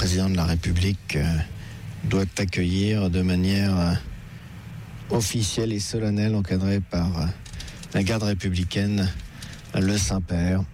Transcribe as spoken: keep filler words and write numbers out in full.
président de la République euh, doit accueillir de manière euh, officielle et solennelle, encadrée par euh, la garde républicaine, le Saint-Père,